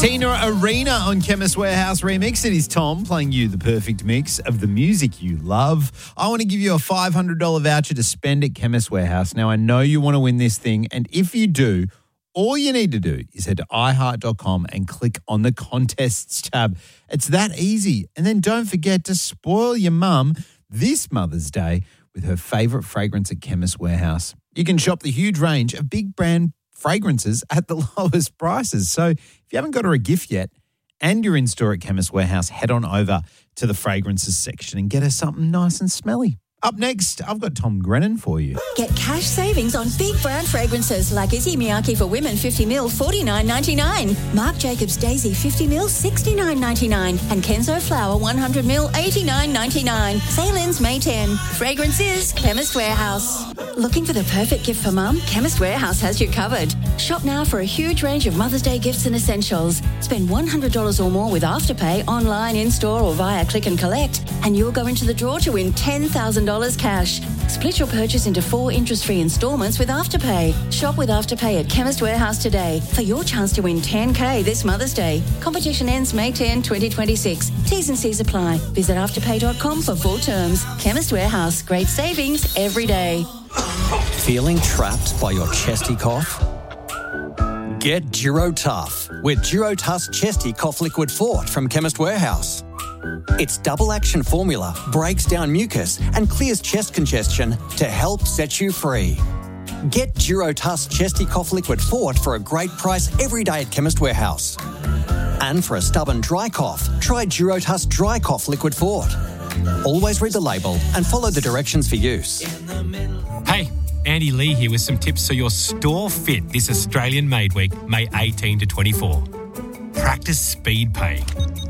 Tina Arena on Chemist Warehouse Remix. It is Tom playing you the perfect mix of the music you love. I want to give you a $500 voucher to spend at Chemist Warehouse. Now, I know you want to win this thing, and if you do, all you need to do is head to iHeart.com and click on the contests tab. It's that easy. And then don't forget to spoil your mum this Mother's Day with her favourite fragrance at Chemist Warehouse. You can shop the huge range of big brand fragrances at the lowest prices. So if you haven't got her a gift yet and you're in store at Chemist Warehouse, head on over to the fragrances section and get her something nice and smelly. Up next, I've got Tom Grennan for you. Get cash savings on big brand fragrances like Issey Miyake for Women 50ml, $49.99. Marc Jacobs Daisy 50ml, $69.99. And Kenzo Flower 100ml, $89.99. Sale ends May 10. Fragrances, Chemist Warehouse. Looking for the perfect gift for mum? Chemist Warehouse has you covered. Shop now for a huge range of Mother's Day gifts and essentials. Spend $100 or more with Afterpay, online, in-store or via click and collect, and you'll go into the draw to win $10,000 cash. Split your purchase into 4 interest-free instalments with Afterpay. Shop with Afterpay at Chemist Warehouse today for your chance to win $10,000 this Mother's Day. Competition ends May 10, 2026. T's and C's apply. Visit afterpay.com for full terms. Chemist Warehouse. Great savings every day. Feeling trapped by your chesty cough? Get DuroTough with DuroTough's Chesty Cough Liquid Fort from Chemist Warehouse. Its double-action formula breaks down mucus and clears chest congestion to help set you free. Get DuroTough's Chesty Cough Liquid Fort for a great price every day at Chemist Warehouse. And for a stubborn dry cough, try DuroTough's Dry Cough Liquid Fort. Always read the label and follow the directions for use. Hey, Andy Lee here with some tips so you're store fit this Australian Made Week, May 18 to 24. Practice speed paying.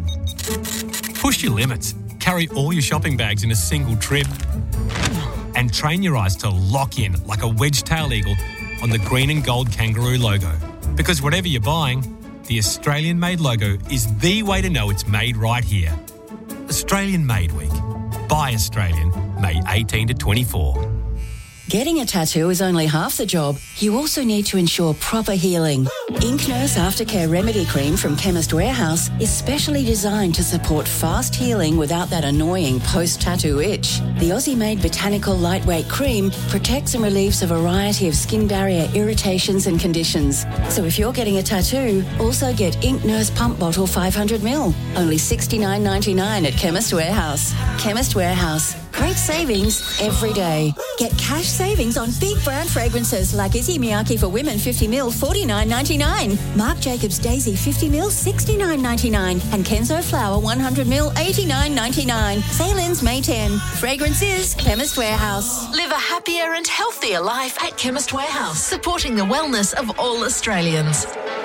Push your limits. Carry all your shopping bags in a single trip. And train your eyes to lock in like a wedge-tailed eagle on the green and gold kangaroo logo. Because whatever you're buying, the Australian-made logo is the way to know it's made right here. Australian Made Week. Buy Australian, May 18 to 24. Getting a tattoo is only half the job. You also need to ensure proper healing. Ink Nurse Aftercare Remedy Cream from Chemist Warehouse is specially designed to support fast healing without that annoying post-tattoo itch. The Aussie-made botanical lightweight cream protects and relieves a variety of skin barrier irritations and conditions. So if you're getting a tattoo, also get Ink Nurse Pump Bottle 500ml. Only $69.99 at Chemist Warehouse. Chemist Warehouse. Great savings every day. Get cash savings on big brand fragrances like Issey Miyake for Women 50ml, $49.99. Marc Jacobs Daisy 50ml, $69.99. And Kenzo Flower 100ml, $89.99. Sale ends May 10. Fragrances, Chemist Warehouse. Live a happier and healthier life at Chemist Warehouse, supporting the wellness of all Australians.